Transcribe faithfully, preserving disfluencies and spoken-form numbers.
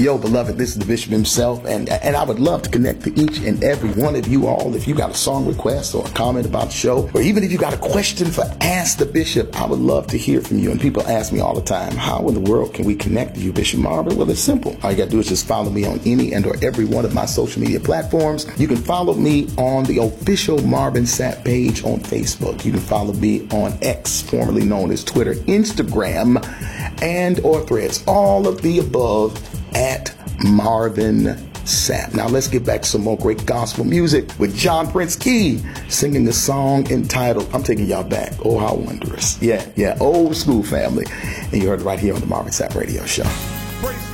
Yo, beloved, this is the Bishop himself, and and I would love to connect to each and every one of you all. If you got a song request or a comment about the show, or even if you got a question for Ask the Bishop, I would love to hear from you. And people ask me all the time, how in the world can we connect to you, Bishop Marvin? Well, it's simple. All you got to do is just follow me on any and or every one of my social media platforms. You can follow me on the official Marvin Sapp page on Facebook. You can follow me on X, formerly known as Twitter, Instagram, and or Threads. All of the above at Marvin Sapp. Now let's get back to some more great gospel music with John Prince Key singing the song entitled, I'm taking y'all back, Oh How Wondrous. Yeah, yeah, old school family. And you heard it right here on the Marvin Sapp Radio Show.